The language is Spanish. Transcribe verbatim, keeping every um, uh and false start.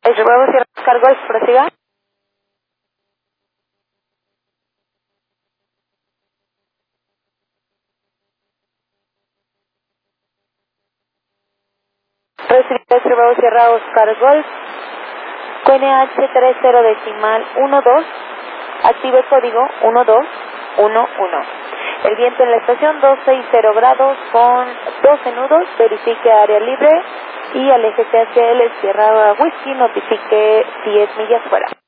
Bravo Sierra Oscar Golf, prosiga. Recibido Bravo Sierra Oscar Golf, Q N H treinta decimal doce, active código uno dos uno uno. El viento en la estación doscientos sesenta grados con doce nudos, verifique área libre y aléjese hacia el Sierra Whisky, notifique diez millas fuera.